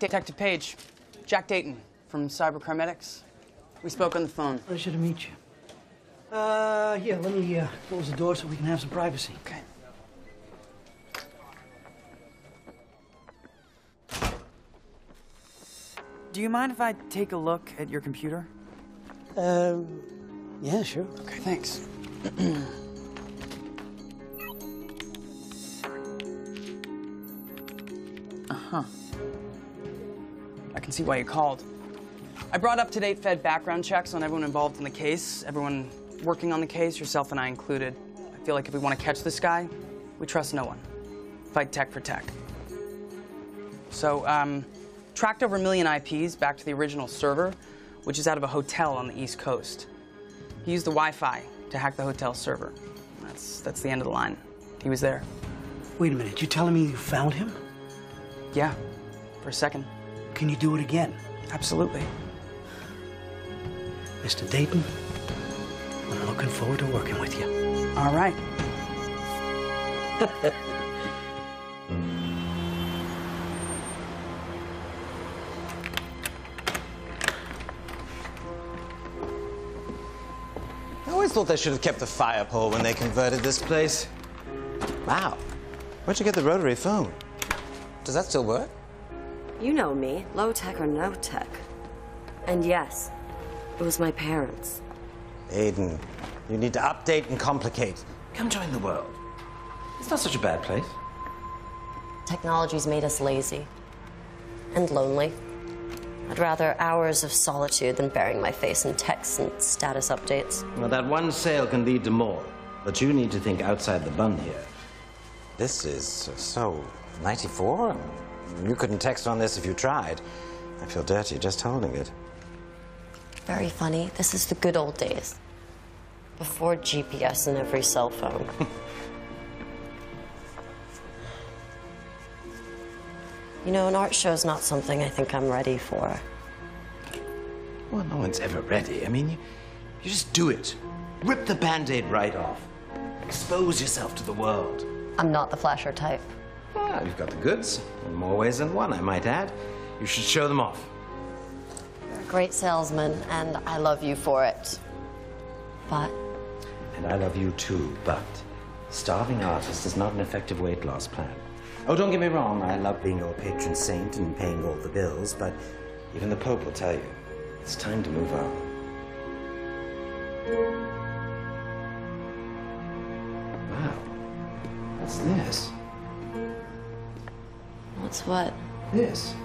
Detective Page, Jack Dayton from Cybercrime. We spoke on the phone. Pleasure to meet you. Yeah, let me close the door so we can have some privacy. Okay. Do you mind if I take a look at your computer? Yeah, sure. Okay, thanks. Uh-huh. I can see why you called. I brought up-to-date Fed background checks on everyone involved in the case, everyone working on the case, yourself and I included. I feel like if we want to catch this guy, we trust no one. Fight tech for tech. So, tracked over 1 million IPs back to the original server, which is out of a hotel on the East Coast. He used the Wi-Fi to hack the hotel server. That's the end of the line. He was there. Wait a minute, you telling me you found him? Yeah, for a second. Can you do it again? Absolutely. Mr. Dayton, I'm looking forward to working with you. All right. I always thought they should have kept the fire pole when they converted this place. Wow. Where'd you get the rotary phone? Does that still work? You know me, low tech or no tech. And yes, it was my parents. Aiden, you need to update and complicate. Come join the world. It's not such a bad place. Technology's made us lazy and lonely. I'd rather hours of solitude than burying my face in texts and status updates. Well, that one sale can lead to more, but you need to think outside the bun here. This is so 94? You couldn't text on this if you tried. I feel dirty just holding it. Very funny. This is the good old days. Before GPS in every cell phone. You know, an art show's not something I think I'm ready for. Well, no one's ever ready. I mean, you just do it. Rip the Band-Aid right off. Expose yourself to the world. I'm not the flasher type. Well, you've got the goods. In more ways than one, I might add. You should show them off. You're a great salesman, and I love you for it. But? And I love you too, but starving artist is not an effective weight loss plan. Oh, don't get me wrong, I love being your patron saint and paying all the bills, but even the Pope will tell you, it's time to move on. Wow, what's this? What's what? This.